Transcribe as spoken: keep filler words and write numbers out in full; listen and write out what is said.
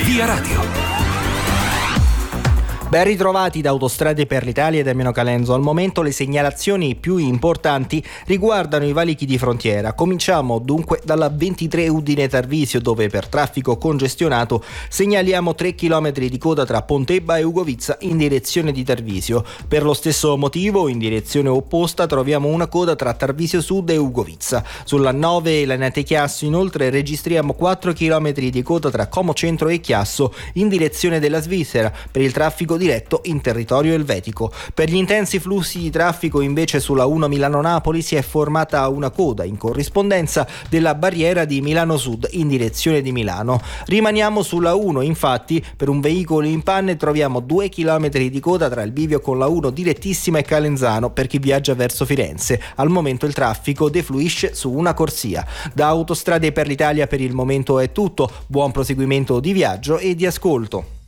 Via Radio. Ben ritrovati da Autostrade per l'Italia e da Mino Calenzo. Al momento le segnalazioni più importanti riguardano i valichi di frontiera. Cominciamo dunque dalla ventitré Udine Tarvisio, dove per traffico congestionato segnaliamo tre chilometri di coda tra Pontebba e Ugovizza in direzione di Tarvisio. Per lo stesso motivo, in direzione opposta, troviamo una coda tra Tarvisio Sud e Ugovizza. Sulla nove Lanate Chiasso inoltre registriamo quattro chilometri di coda tra Como Centro e Chiasso in direzione della Svizzera per il traffico diretto in territorio elvetico. Per gli intensi flussi di traffico invece sulla uno Milano-Napoli si è formata una coda in corrispondenza della barriera di Milano Sud in direzione di Milano. Rimaniamo sulla uno, infatti per un veicolo in panne troviamo due chilometri di coda tra il bivio con la uno direttissima e Calenzano per chi viaggia verso Firenze. Al momento il traffico defluisce su una corsia. Da Autostrade per l'Italia per il momento è tutto. Buon proseguimento di viaggio e di ascolto.